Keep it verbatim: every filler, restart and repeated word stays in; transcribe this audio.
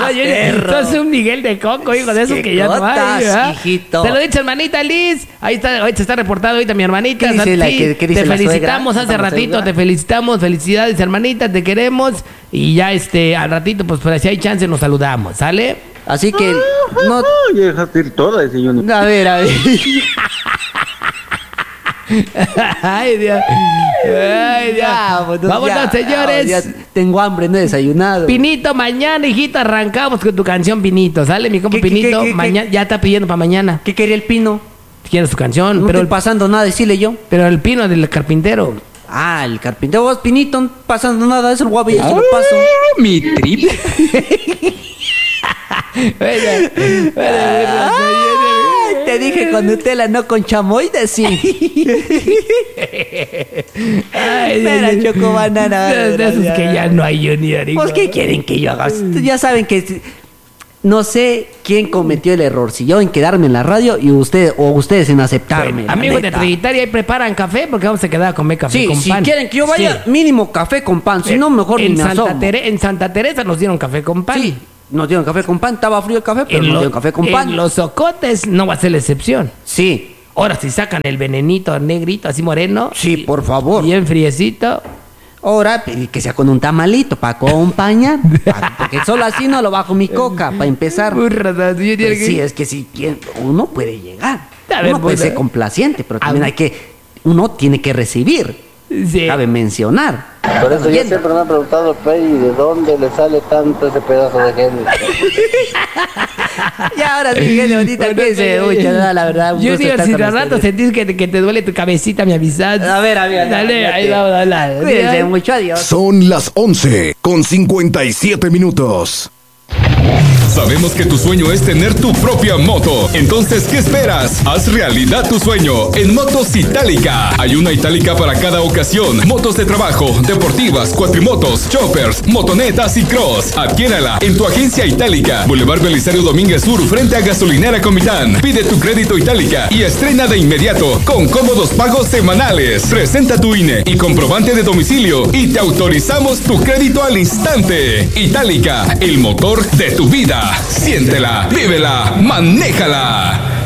Junior, sos un Miguel de Coco, hijo de eso que ya no hay, ¿verdad? Hijito. Te lo he dicho, hermanita Liz. Ahí está, hoy se está reportado ahorita mi hermanita. ¿Qué dice la- Sí, qué- qué dice te la felicitamos suegra? hace ¿Estamos ratito, suegra? te felicitamos. Felicidades, hermanita, te queremos. Y ya este, al ratito, pues por si hay chance, nos saludamos, ¿sale? Así que no. Ya dejaste ir toda ese Junior. A ver, a ver. Ay, Dios. Ay, Dios. Ya, pues, Vámonos, ya, señores. ya tengo hambre, no he desayunado. Pinito, mañana, hijito, arrancamos con tu canción, Pinito. ¿Sale, mi compa ¿Qué, qué, Pinito? qué, qué, Mañana, ya está pidiendo para mañana. ¿Qué quería el pino? ¿Quieres tu canción? No pero, estoy el, pasando nada, decirle yo. pero el Pino del carpintero. Ah, el carpintero. Vos, Pinito, no pasando nada, eso el guapo ya se lo paso. Mi trip. Bueno, bueno, Ay, te dije con Nutella, no con chamoy, sí. Ay, Espera, Dios, choco banana. de, de esos que ya no hay Junior. hijo. Pues, ¿qué quieren que yo haga? Ya saben que si- no sé quién cometió el error, si yo en quedarme en la radio y usted o ustedes en aceptarme. la Amigos de neta. Trinitaria, ahí preparan café porque vamos a quedar a comer café Sí, con si pan. quieren que yo vaya, Sí. mínimo café con pan, si no, mejor en ni me Santa, asomo. Tere- en Santa Teresa nos dieron café con pan. Sí, nos dieron café con pan, estaba frío el café, pero En, nos lo- dieron café con pan. en los ocotes no va a ser la excepción. Sí, Ahora si sacan el venenito negrito, así moreno. sí, por favor. Bien friecito. Ahora, y que sea con un tamalito para acompañar, pa- porque solo así no lo bajo mi coca, para empezar. Burra, ¿no? Yo Pues diría que- sí, es que si quien- uno puede llegar, A ver, uno puede pues, ser eh. complaciente, pero A también ver. hay que, uno tiene que recibir, Sí. cabe mencionar. Por eso yo Entiendo. siempre me he preguntado, Pei, ¿de dónde le sale tanto ese pedazo de gente? Y ahora sí, gente bonita, que se mucha, ¿no? La verdad. un gusto Junior, estar si con de rato ustedes. sentís que te, que te duele tu cabecita, me avisas. A ver, a ver, Dale, ya ahí te- vamos a hablar. Cuídense mucho, adiós. Son las once con cincuenta y siete minutos. Sabemos que tu sueño es tener tu propia moto. Entonces, ¿qué esperas? Haz realidad tu sueño en Motos Itálica. Hay una Itálica para cada ocasión. Motos de trabajo, deportivas, cuatrimotos, choppers, motonetas y cross. Adquiérala en tu agencia Itálica. Boulevard Belisario Domínguez Sur, frente a Gasolinera Comitán. Pide tu crédito Itálica y estrena de inmediato con cómodos pagos semanales. Presenta tu I N E y comprobante de domicilio y te autorizamos tu crédito al instante. Itálica, el motor de tu vida. Siéntela, vívela, manéjala.